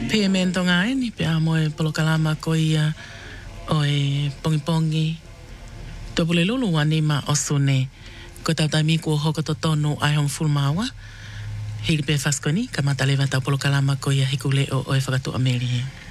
Pe men tonga ni pe amoe polokalama ko ia o e pongi topule lulu wani ma osune ko tautami ko hoko to tonu ai hon fulmawa hili pe faskoni ka matalewa ta polokalama ko ia hikule o e whakatu ameli.